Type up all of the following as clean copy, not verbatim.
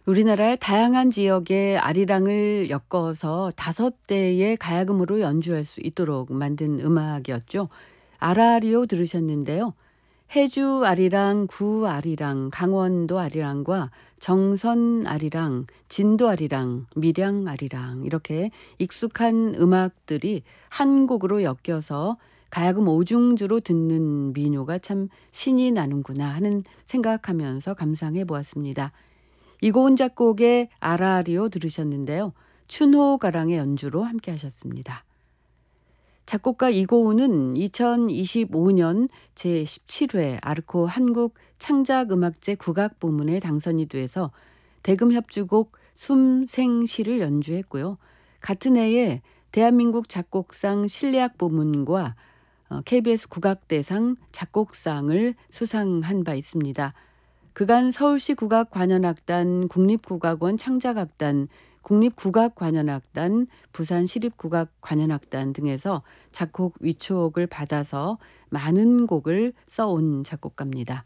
우리나라의 다양한 지역의 아리랑을 엮어서 5대의 가야금으로 연주할 수 있도록 만든 음악이었죠. 아라리오 들으셨는데요. 해주 아리랑, 구 아리랑, 강원도 아리랑과 정선 아리랑, 진도 아리랑, 밀양 아리랑 이렇게 익숙한 음악들이 한 곡으로 엮여서 가야금 오중주로 듣는 민요가 참 신이 나는구나 하는 생각하면서 감상해 보았습니다. 이고은 작곡의 아라리오 들으셨는데요. 춘호 가랑의 연주로 함께 하셨습니다. 작곡가 이고은은 2025년 제17회 아르코 한국 창작음악제 국악 부문에 당선이 돼서 대금협주곡 숨생시를 연주했고요. 같은 해에 대한민국 작곡상 실내악 부문과 KBS 국악대상 작곡상을 수상한 바 있습니다. 그간 서울시 국악관현악단, 국립국악원 창작악단, 국립국악관현악단, 부산시립국악관현악단 등에서 작곡 위촉을 받아서 많은 곡을 써온 작곡가입니다.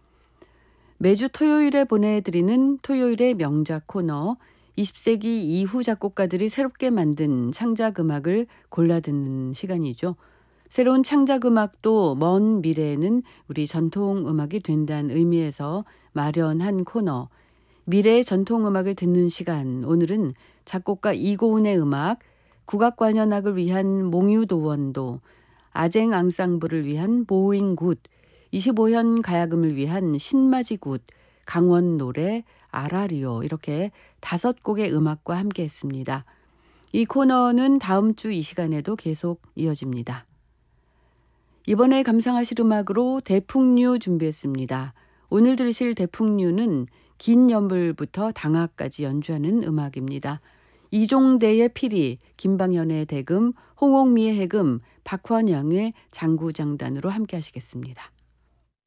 매주 토요일에 보내드리는 토요일의 명작 코너 20세기 이후 작곡가들이 새롭게 만든 창작음악을 골라 듣는 시간이죠. 새로운 창작음악도 먼 미래에는 우리 전통음악이 된다는 의미에서 마련한 코너 미래의 전통음악을 듣는 시간. 오늘은 작곡가 이고은의 음악, 국악관현악을 위한 몽유도원도, 아쟁 앙상블을 위한 보잉굿, 25현 가야금을 위한 신마지굿, 강원 노래, 아라리오 이렇게 5곡의 음악과 함께했습니다. 이 코너는 다음 주 이 시간에도 계속 이어집니다. 이번에 감상하실 음악으로 대풍류 준비했습니다. 오늘 들으실 대풍류는 긴 여물부터 당하까지 연주하는 음악입니다. 이종대의 피리, 김방현의 대금, 홍옥미의 해금, 박환영의 장구장단으로 함께 하시겠습니다.